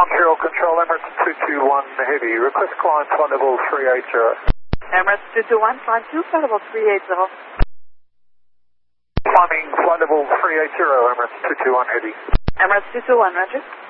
Montreal Control, Emirates 221 Heavy. Request climb flight level 380. Emirates 221, climb to flight level 380. Climbing flight level 380, Emirates 221 Heavy. Emirates 221, roger.